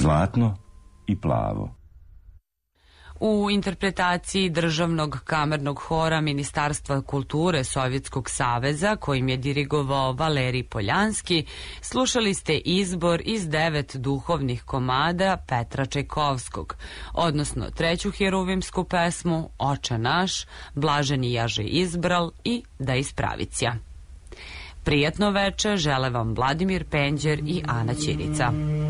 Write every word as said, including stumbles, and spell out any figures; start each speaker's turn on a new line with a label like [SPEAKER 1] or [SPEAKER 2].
[SPEAKER 1] Zlatno i plavo.
[SPEAKER 2] U interpretaciji Državnog kamernog hora Ministarstva kulture Sovjetskog saveza, kojim je dirigovao Valerij Poljanski, slušali ste izbor iz devet duhovnih komada Petra Čajkovskog, odnosno treću heruvimsku pesmu Oče naš, Blaženi jaže izbral i Da ispravicija. Prijatno veče žele vam Vladimir Penđer i Ana Ćirica.